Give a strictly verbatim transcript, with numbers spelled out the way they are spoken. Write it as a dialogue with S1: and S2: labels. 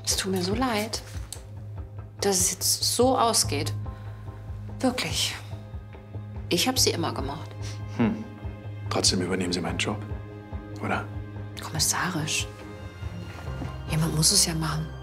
S1: Es tut mir so leid, dass es jetzt so ausgeht. Wirklich. Ich habe sie immer gemocht.
S2: Hm. Trotzdem übernehmen Sie meinen Job, oder?
S1: Kommissarisch. Jemand muss es ja machen.